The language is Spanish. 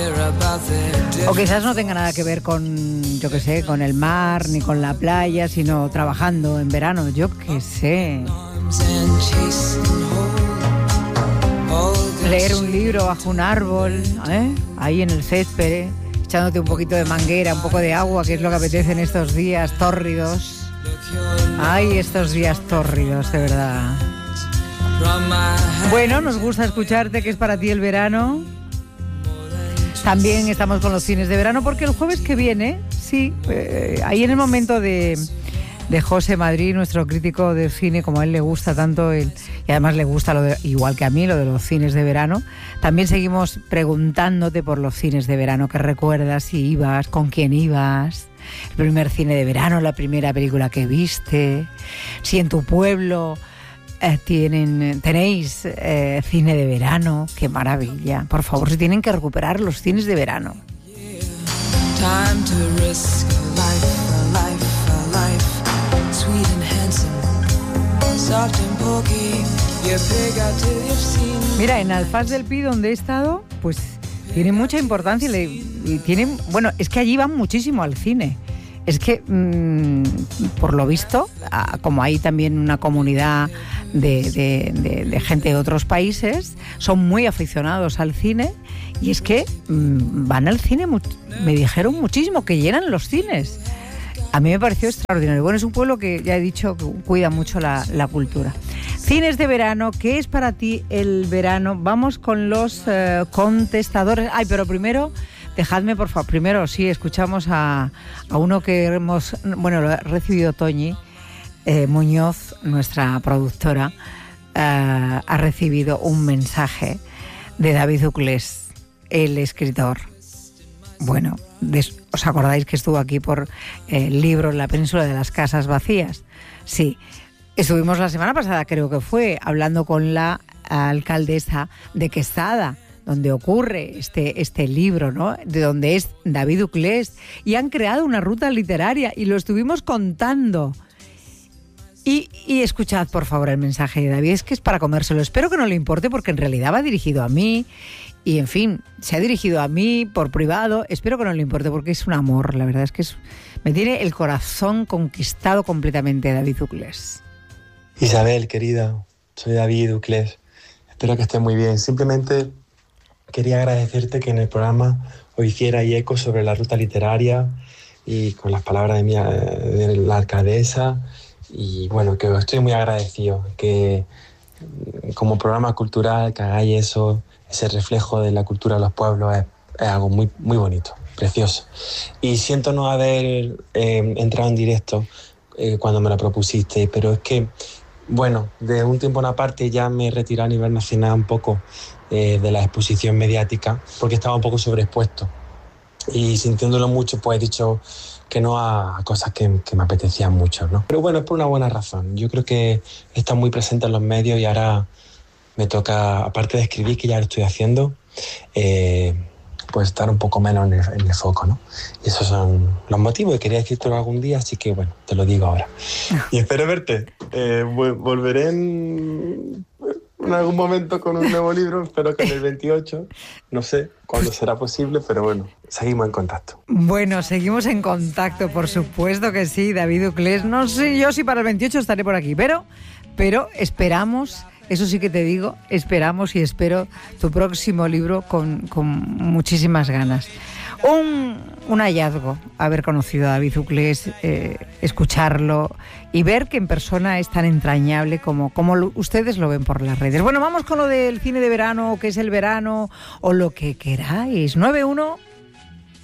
O quizás no tenga nada que ver con, yo qué sé, con el mar ni con la playa, sino trabajando en verano, yo qué sé. Leer un libro bajo un árbol, ahí en el césped, echándote un poquito de manguera, un poco de agua, que es lo que apetece en estos días tórridos. Ay, estos días tórridos, de verdad. Bueno, nos gusta escucharte, que es para ti el verano. También estamos con los cines de verano, porque el jueves que viene, sí, ahí en el momento de José Madrid, nuestro crítico de cine, como a él le gusta tanto, y además le gusta, igual que a mí, lo de los cines de verano, también seguimos preguntándote por los cines de verano, que recuerdas, si ibas, con quién ibas, el primer cine de verano, la primera película que viste, si en tu pueblo tenéis cine de verano. ¡Qué maravilla! Por favor, se tienen que recuperar los cines de verano. Mira, en Alfaz del Pi, donde he estado, pues tiene mucha importancia y tiene, bueno, es que allí van muchísimo al cine. Es que, por lo visto, como hay también una comunidad de gente de otros países, son muy aficionados al cine, y es que van al cine, me dijeron muchísimo que llenan los cines. A mí me pareció extraordinario. Bueno, es un pueblo que, ya he dicho, que cuida mucho la cultura. Cines de verano, ¿qué es para ti el verano? Vamos con los contestadores. Ay, pero primero, dejadme, por favor, primero sí, escuchamos a uno que lo ha recibido Toñi Muñoz, nuestra productora, ha recibido un mensaje de David Uclés, el escritor. Bueno, ¿os acordáis que estuvo aquí por el libro La península de las casas vacías? Sí, estuvimos la semana pasada, creo que fue, hablando con la alcaldesa de Quesada, donde ocurre este libro, ¿no? De donde es David Uclés, y han creado una ruta literaria y lo estuvimos contando. Y escuchad, por favor, el mensaje de David, es que es para comérselo. Espero que no le importe, porque en realidad va dirigido a mí. Y, en fin, se ha dirigido a mí por privado. Espero que no le importe, porque es un amor. La verdad es que me tiene el corazón conquistado completamente, David Uclés. Isabel, querida, soy David Uclés. Espero que estés muy bien. Simplemente quería agradecerte que en el programa hoy hiciera eco sobre la ruta literaria, y con las palabras de la alcaldesa. Y bueno, que estoy muy agradecido que como programa cultural que hagáis eso. Ese reflejo de la cultura de los pueblos es algo muy, muy bonito, precioso. Y siento no haber entrado en directo cuando me lo propusiste, pero es que, bueno, de un tiempo a una parte ya me he retirado a nivel nacional un poco de la exposición mediática, porque estaba un poco sobreexpuesto. Y sintiéndolo mucho, pues he dicho que no a cosas que me apetecían mucho, ¿no? Pero bueno, es por una buena razón. Yo creo que está muy presente en los medios, y ahora me toca, aparte de escribir, que ya lo estoy haciendo, pues estar un poco menos en el foco, ¿no? Y esos son los motivos, y quería decírtelo algún día, así que bueno, te lo digo ahora. Y espero verte. Volveré en algún momento con un nuevo libro, espero que en el 28, no sé cuándo será posible, pero bueno, seguimos en contacto. Bueno, seguimos en contacto, por supuesto que sí, David Uclés. No sé yo si para el 28 estaré por aquí, pero esperamos. Eso sí que te digo, esperamos, y espero tu próximo libro con muchísimas ganas. Un hallazgo haber conocido a David Uclés, escucharlo y ver que en persona es tan entrañable como ustedes lo ven por las redes. Bueno, vamos con lo del cine de verano, qué es el verano, o lo que queráis. 91